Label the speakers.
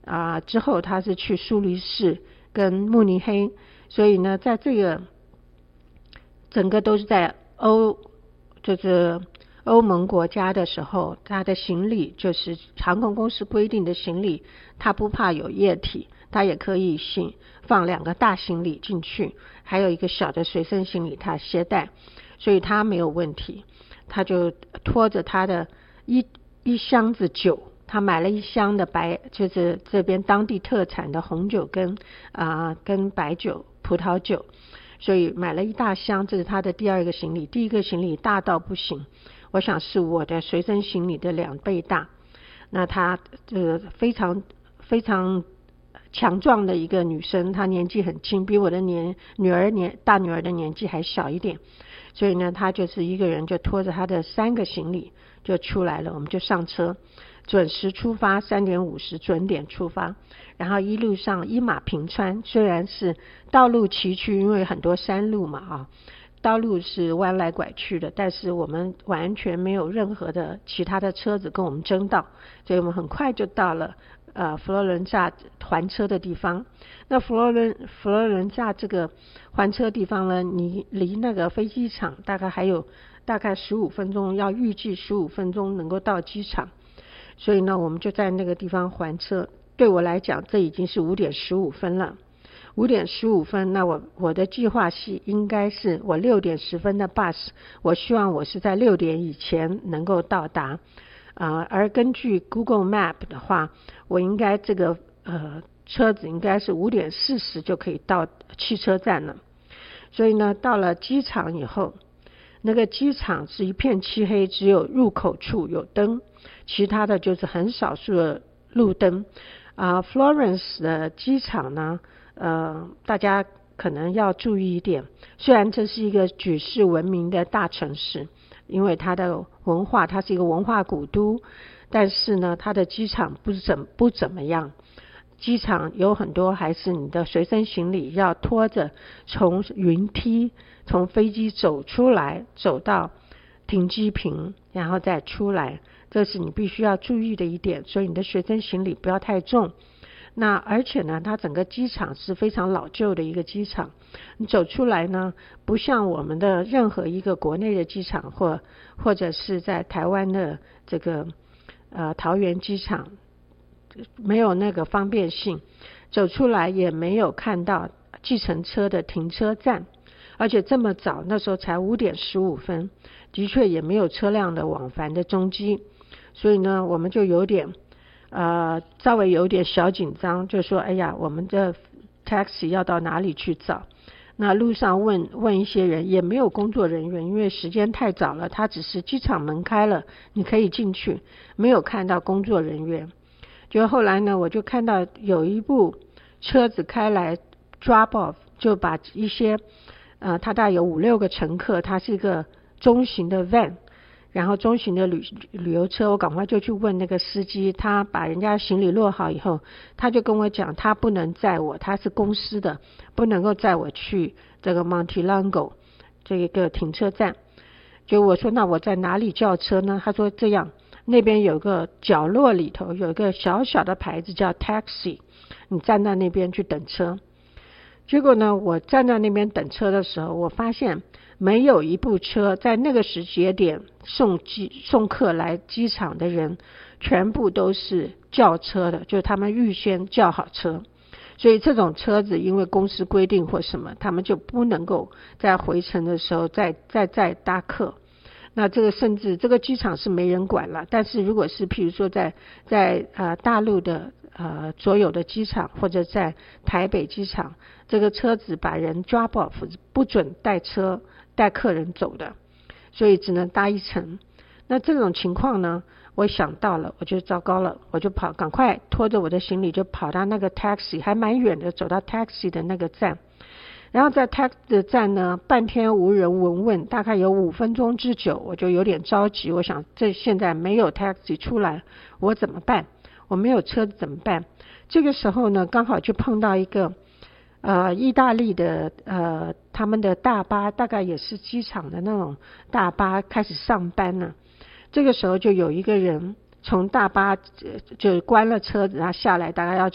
Speaker 1: 之后他是去苏黎世跟慕尼黑，所以呢在这个整个都是在就是欧盟国家的时候，他的行李就是航空公司规定的行李，他不怕有液体，他也可以放2个大行李进去，还有一个小的随身行李他携带，所以他没有问题。他就拖着他的一箱子酒，他买了1箱的就是这边当地特产的红酒跟白酒葡萄酒，所以买了1大箱，这是他的第2个行李。第1个行李大到不行，我想是我的随身行李的2倍大。那她非常非常强壮的一个女生，她年纪很轻，比我的大女儿的年纪还小一点，所以呢她就是一个人就拖着她的3个行李就出来了。我们就上车，准时出发，3点50准点出发，然后一路上一马平川，虽然是道路崎岖，因为很多山路嘛道路是弯来拐去的，但是我们完全没有任何的其他的车子跟我们争道，所以我们很快就到了佛罗伦萨还车的地方。那佛罗伦萨这个还车地方呢，你离那个飞机场大概15分钟，要预计15分钟能够到机场，所以呢我们就在那个地方还车。对我来讲这已经是5点15分了，5点15分，那我的计划是应该是我6点10分的 bus， 我希望我是在6点以前能够到达而根据 Google Map 的话，我应该这个车子应该是5点40就可以到汽车站了。所以呢到了机场以后，那个机场是一片漆黑，只有入口处有灯，其他的就是很少数的路灯Florence 的机场呢大家可能要注意一点，虽然这是一个举世闻名的大城市，因为它的文化，它是一个文化古都，但是呢它的机场不怎么样。机场有很多还是你的随身行李要拖着从云梯从飞机走出来，走到停机坪然后再出来，这是你必须要注意的一点，所以你的随身行李不要太重。那而且呢它整个机场是非常老旧的一个机场，你走出来呢不像我们的任何一个国内的机场或者是在台湾的这个桃园机场，没有那个方便性，走出来也没有看到计程车的停车站，而且这么早，那时候才5点15分，的确也没有车辆的往返的踪迹，所以呢我们就有点稍微有点小紧张，就说哎呀我们的 taxi 要到哪里去找。那路上问一些人，也没有工作人员，因为时间太早了，他只是机场门开了你可以进去，没有看到工作人员。就后来呢我就看到有一部车子开来 drop off， 就把一些他大概有5-6个乘客，他是一个中型的 van， 然后中型的旅游车，我赶快就去问那个司机，他把人家行李落好以后，他就跟我讲他不能载我，他是公司的，不能够载我去这个 Montelongo 这一个停车站。就我说那我在哪里叫车呢？他说这样，那边有个角落里头有一个小小的牌子叫 taxi， 你站在那边去等车。结果呢我站在那边等车的时候，我发现没有一部车在那个时节点送客来机场的人全部都是叫车的，就是他们预先叫好车，所以这种车子因为公司规定或什么，他们就不能够在回程的时候再搭客。那这个甚至这个机场是没人管了，但是如果是譬如说在大陆的所有的机场或者在台北机场，这个车子把人 drop off 不准带客人走的，所以只能搭一层。那这种情况呢我想到了，我就糟糕了，我就赶快拖着我的行李就跑到那个 taxi， 还蛮远的，走到 taxi 的那个站，然后在 taxi 的站呢半天无人问，大概有5分钟之久，我就有点着急，我想这现在没有 taxi 出来我怎么办，我没有车子怎么办。这个时候呢刚好就碰到一个意大利的他们的大巴，大概也是机场的那种大巴开始上班了。这个时候就有一个人从大巴就关了车子，然后下来大概要